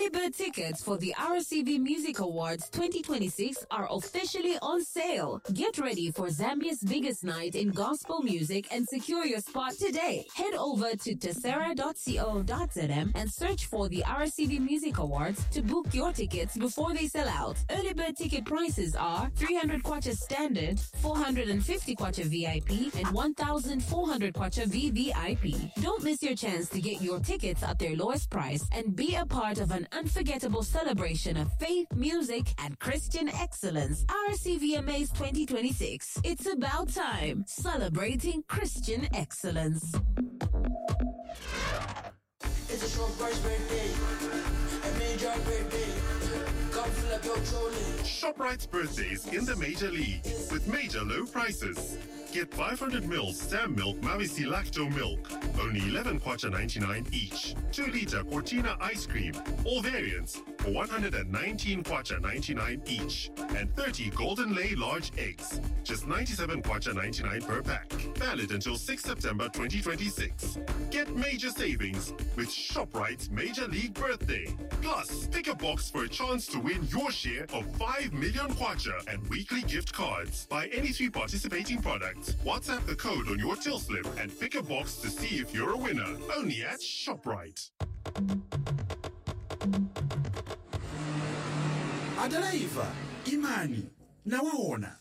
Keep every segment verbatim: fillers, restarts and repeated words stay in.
Early bird tickets for the R C V Music Awards twenty twenty-six are officially on sale. Get ready for Zambia's biggest night in gospel music and secure your spot today. Head over to tessera dot co dot z m and search for the R C V Music Awards to book your tickets before they sell out. Early bird ticket prices are three hundred kwacha standard, four hundred fifty kwacha V I P, and one thousand four hundred kwacha V V I P. Don't miss your chance to get your tickets at their lowest price and be a part of an unforgettable celebration of faith, music, and Christian excellence. R C V M As twenty twenty-six. It's about time. Celebrating Christian excellence. It's a short price birthday, a major birthday. Come fill up your trolley. ShopRite's birthdays in the major league with major low prices. Get five hundred mils Sam Milk Mavisi Lacto Milk, only eleven kwacha ninety-nine each. two liter Cortina ice cream, all variants, for one hundred nineteen kwacha ninety-nine each. And thirty Golden Lay large eggs, just ninety-seven kwacha ninety-nine per pack. Valid until sixth September twenty twenty-six. Get major savings with ShopRite's Major League Birthday. Plus, pick a box for a chance to win your share of five million kwacha and weekly gift cards. Buy any three participating products. WhatsApp the code on your till slip and pick a box to see if you're a winner. Only at ShopRite. Adaraiva, Imani, nawaona.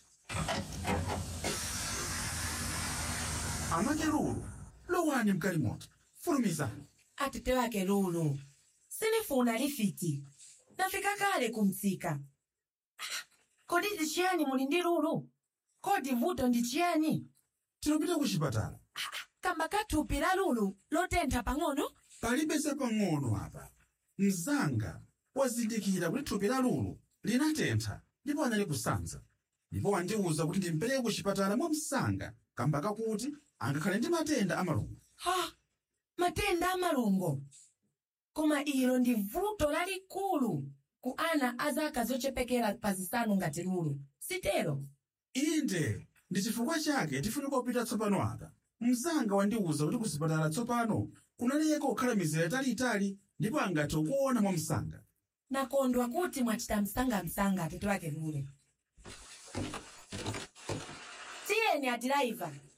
Amakeruru, lowani mkalimoto, fulumizani. Atete wake Lulu, sinifuna lifiti. Nafika kale kumtsika. Kodi ndichiyani muli ndi Lulu? Kodi vuto ndichiyani? Tinopita kuchipatala. Kamba kathupi la Lulu lotentha pang'ono? Palibese pang'ono apa. Mzanga wazindikira kuti thupi la Lulu linatentha ndipo anali kusanza. Ndipo wandiwuza kuti ndimpereke kuchipatala mwa msanga kamba kakuti angakhale ndi matenda amalungo. Ha! Matenda amalungo. Koma ilo ndi vuto lalikulu ku ana azaka zochepekera pa zisanu ngati Lulu. Sitero? Inde, ndi chifukwa chake tifunika kupita tsopano apa. Mzanga wandiwuza kuti kuchipatala tsopano kunaleka kukhala mizera italiitali ndipo angathe kuona mwa msanga. Nakondwa kuti mwachita msanga-msanga atete wake Lulu. Tiyeni adiraiva.